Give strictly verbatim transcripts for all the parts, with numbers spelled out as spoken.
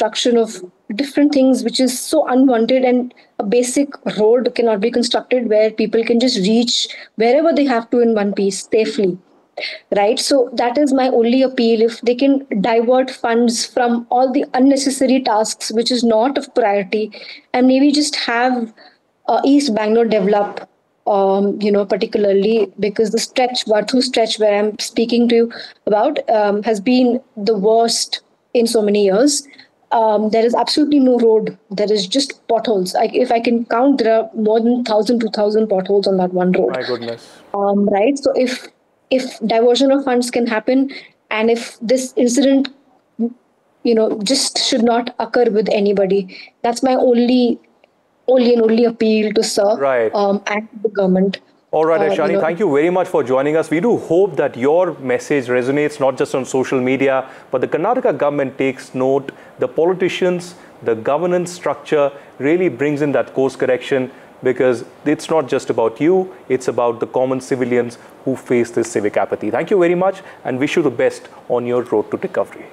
construction of different things, which is so unwanted, and a basic road cannot be constructed where people can just reach wherever they have to in one piece safely. Right. So that is my only appeal. If they can divert funds from all the unnecessary tasks, which is not of priority, and maybe just have uh, East Bangalore develop, um, you know, particularly because the stretch, Vathu stretch where I'm speaking to you about, um, has been the worst in so many years. Um, there is absolutely no road. There is just potholes. I, if I can count, there are more than one thousand, two thousand potholes on that one road. My goodness. Um, right. So if if diversion of funds can happen, and if this incident, you know, just should not occur with anybody, that's my only, only and only appeal to Sir right. um, and the government. All right, Uh, Aishani, you know, thank you very much for joining us. We do hope that your message resonates not just on social media, but the Karnataka government takes note. The politicians, the governance structure really brings in that course correction, because it's not just about you, it's about the common civilians who face this civic apathy. Thank you very much, and wish you the best on your road to recovery.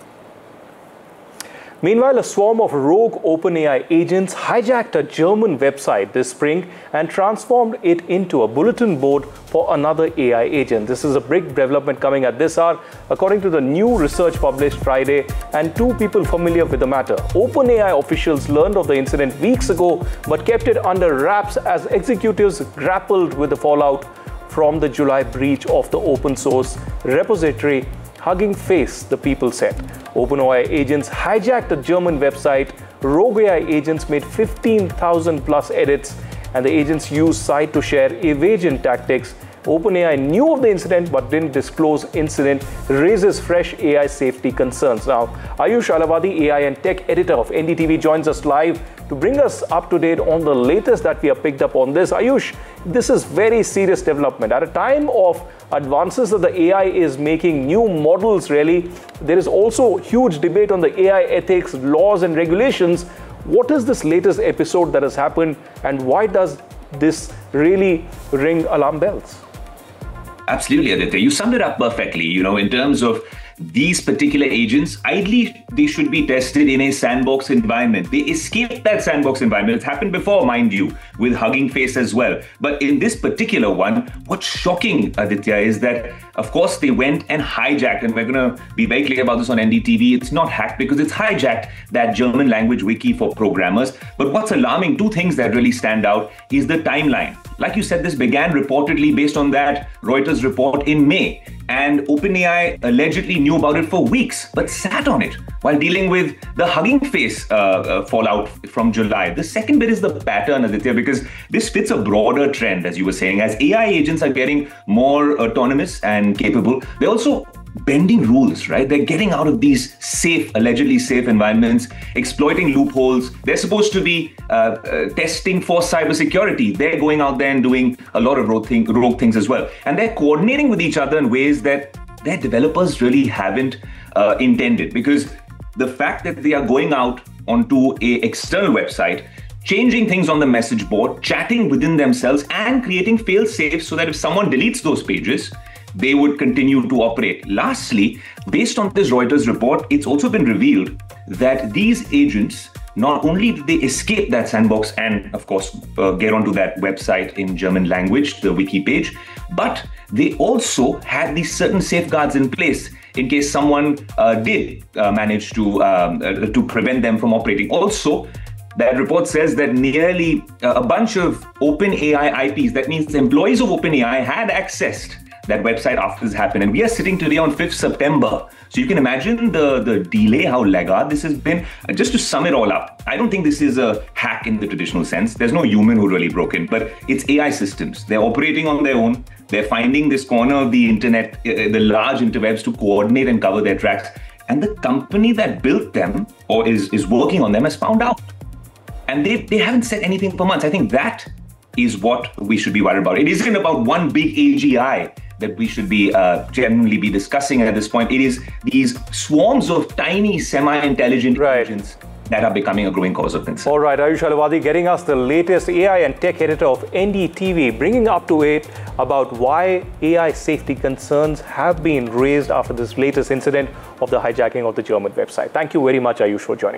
Meanwhile, a swarm of rogue OpenAI agents hijacked a German website this spring and transformed it into a bulletin board for another A I agent. This is a big development coming at this hour, according to the new research published Friday, and two people familiar with the matter. OpenAI officials learned of the incident weeks ago, but kept it under wraps as executives grappled with the fallout from the July breach of the open source repository Hugging Face, the people said. OpenAI agents hijacked a German website. Rogue A I agents made fifteen thousand plus edits, and the agents used site to share evasion tactics. OpenAI knew of the incident but didn't disclose incident, raises fresh A I safety concerns. Now, Ayush Alavadi, A I and tech editor of N D T V, joins us live to bring us up to date on the latest that we have picked up on this. Ayush, this is very serious development. At a time of advances that the A I is making, new models really, there is also huge debate on the A I ethics, laws and regulations. What is this latest episode that has happened, and why does this really ring alarm bells? Absolutely, Aditya. You summed it up perfectly. You know, in terms of these particular agents, ideally, they should be tested in a sandbox environment. They escaped that sandbox environment. It's happened before, mind you, with Hugging Face as well. But in this particular one, what's shocking, Aditya, is that, of course, they went and hijacked, and we're going to be very clear about this on N D T V. It's not hacked because it's hijacked that German language wiki for programmers. But what's alarming, two things that really stand out, is the timeline. Like you said, this began reportedly based on that Reuters report in May. And OpenAI allegedly knew about it for weeks, but sat on it while dealing with the Hugging Face uh, uh, fallout from July. The second bit is the pattern, Aditya, because this fits a broader trend, as you were saying. As A I agents are getting more autonomous and capable, they're also bending rules, right? They're getting out of these safe, allegedly safe environments, exploiting loopholes. They're supposed to be uh, uh, testing for cybersecurity. They're going out there and doing a lot of rogue, thing, rogue things as well. And they're coordinating with each other in ways that their developers really haven't uh, intended. Because the fact that they are going out onto a external website, changing things on the message board, chatting within themselves, and creating fail-safes so that if someone deletes those pages, they would continue to operate. Lastly, based on this Reuters report, it's also been revealed that these agents, not only did they escape that sandbox and, of course, uh, get onto that website in German language, the wiki page, but they also had these certain safeguards in place in case someone uh, did uh, manage to, um, uh, to prevent them from operating. Also, that report says that nearly uh, a bunch of OpenAI I Ps, that means the employees of OpenAI, had accessed that website after this happened. And we are sitting today on fifth September. So you can imagine the, the delay, how laggard this has been. And just to sum it all up, I don't think this is a hack in the traditional sense. There's no human who really broke in, but it's A I systems. They're operating on their own. They're finding this corner of the internet, uh, the large interwebs, to coordinate and cover their tracks. And the company that built them or is, is working on them has found out. And they, they haven't said anything for months. I think that is what we should be worried about. It isn't about one big A G I that we should be uh, genuinely be discussing at this point. It is these swarms of tiny semi-intelligent right. agents that are becoming a growing cause of concern. All right, Ayush Alavadi getting us the latest A I and tech editor of N D T V, bringing up to date about why A I safety concerns have been raised after this latest incident of the hijacking of the German website. Thank you very much, Ayush, for joining.